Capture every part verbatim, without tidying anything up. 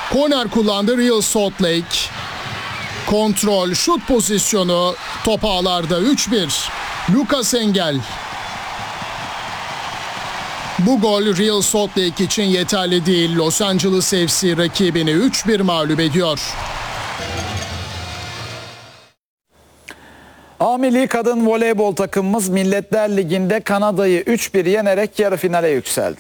Korner kullandı Real Salt Lake. Kontrol, şut pozisyonu, top ağlarda üç bir. Lucas Engel. Bu gol Real Salt Lake için yeterli değil. Los Angeles F C rakibini üç bir mağlup ediyor. A Milli Kadın Voleybol takımımız Milletler Ligi'nde Kanada'yı üç bir yenerek yarı finale yükseldi.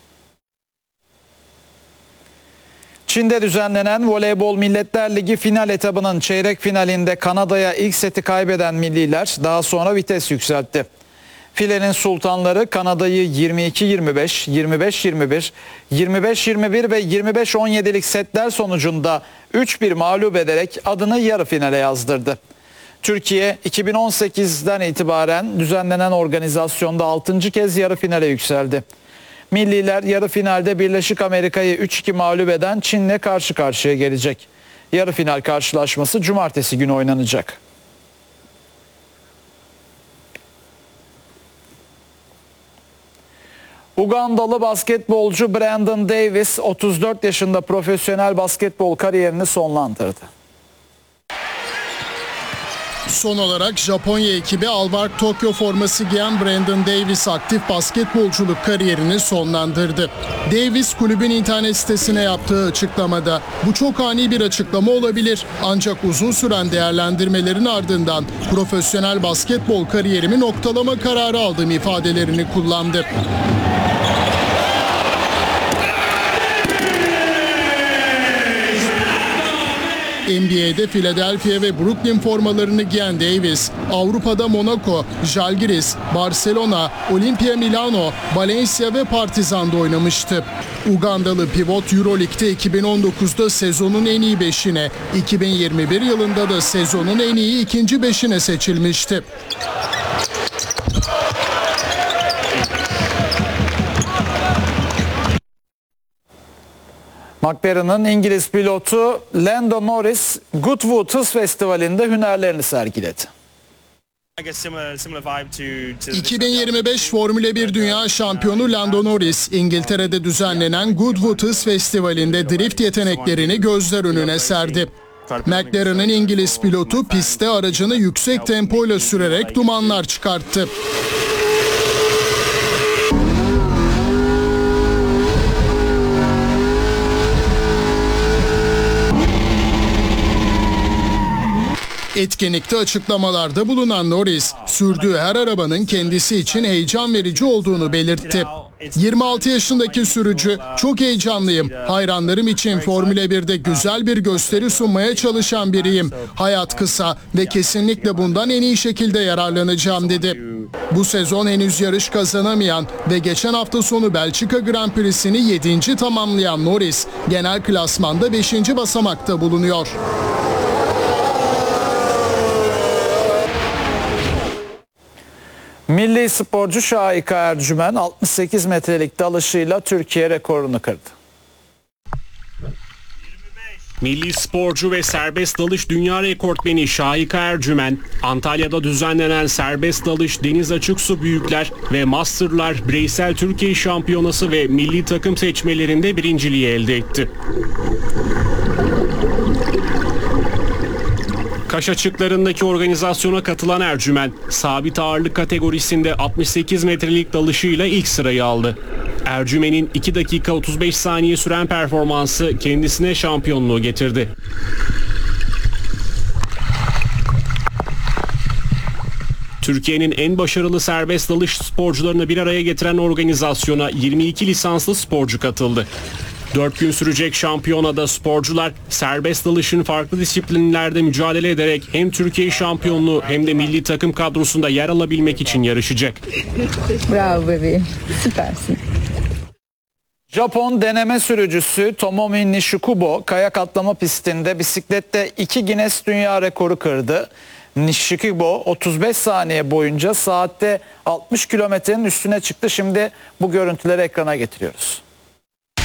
Çin'de düzenlenen Voleybol Milletler Ligi final etabının çeyrek finalinde Kanada'ya ilk seti kaybeden milliler daha sonra vites yükseltti. Filenin sultanları Kanada'yı yirmi iki yirmi beş, yirmi beş yirmi bir, yirmi beş yirmi bir ve yirmi beş on yedilik setler sonucunda üç bir mağlup ederek adını yarı finale yazdırdı. Türkiye iki bin on sekizden itibaren düzenlenen organizasyonda altıncı kez yarı finale yükseldi. Milliler yarı finalde Birleşik Amerika'yı üç iki mağlup eden Çin'le karşı karşıya gelecek. Yarı final karşılaşması cumartesi günü oynanacak. Ugandalı basketbolcu Brandon Davis otuz dört yaşında profesyonel basketbol kariyerini sonlandırdı. Son olarak Japonya ekibi Albark Tokyo forması giyen Brandon Davis aktif basketbolculuk kariyerini sonlandırdı. Davis kulübün internet sitesine yaptığı açıklamada bu çok ani bir açıklama olabilir ancak uzun süren değerlendirmelerin ardından profesyonel basketbol kariyerimi noktalama kararı aldığım ifadelerini kullandı. N B A'de Philadelphia ve Brooklyn formalarını giyen Davis, Avrupa'da Monaco, Žalgiris, Barcelona, Olimpia Milano, Valencia ve Partizan'da oynamıştı. Ugandalı pivot Euroleague'de iki bin on dokuzda sezonun en iyi beşine, iki bin yirmi bir yılında da sezonun en iyi ikinci beşine seçilmişti. McLaren'ın İngiliz pilotu Lando Norris Goodwood Hız Festivali'nde hünerlerini sergiledi. iki bin yirmi beş Formula bir Dünya Şampiyonu Lando Norris, İngiltere'de düzenlenen Goodwood Hız Festivali'nde drift yeteneklerini gözler önüne serdi. McLaren'ın İngiliz pilotu pistte aracını yüksek tempoyla sürerek dumanlar çıkarttı. Etkinlikte açıklamalarda bulunan Norris, sürdüğü her arabanın kendisi için heyecan verici olduğunu belirtti. yirmi altı yaşındaki sürücü, çok heyecanlıyım. Hayranlarım için Formula birde güzel bir gösteri sunmaya çalışan biriyim. Hayat kısa ve kesinlikle bundan en iyi şekilde yararlanacağım dedi. Bu sezon henüz yarış kazanamayan ve geçen hafta sonu Belçika Grand Prix'sini yedinci tamamlayan Norris, genel klasmanda beşinci basamakta bulunuyor. Milli sporcu Şahika Ercümen altmış sekiz metrelik dalışıyla Türkiye rekorunu kırdı. Milli sporcu ve serbest dalış dünya rekortmeni Şahika Ercümen, Antalya'da düzenlenen serbest dalış deniz açık su büyükler ve masterlar bireysel Türkiye şampiyonası ve milli takım seçmelerinde birinciliği elde etti. Kaş açıklarındaki organizasyona katılan Ercümen, sabit ağırlık kategorisinde altmış sekiz metrelik dalışıyla ilk sırayı aldı. Ercümen'in iki dakika otuz beş saniye süren performansı kendisine şampiyonluğu getirdi. Türkiye'nin en başarılı serbest dalış sporcularını bir araya getiren organizasyona yirmi iki lisanslı sporcu katıldı. dört gün sürecek şampiyonada sporcular serbest dalışın farklı disiplinlerde mücadele ederek hem Türkiye şampiyonluğu hem de milli takım kadrosunda yer alabilmek için yarışacak. Bravo bebeğim, süpersin. Japon deneme sürücüsü Tomomi Nishikubo kayak atlama pistinde bisiklette iki Guinness Dünya Rekoru kırdı. Nishikubo otuz beş saniye boyunca saatte altmış kilometrenin üstüne çıktı. Şimdi bu görüntüleri ekrana getiriyoruz.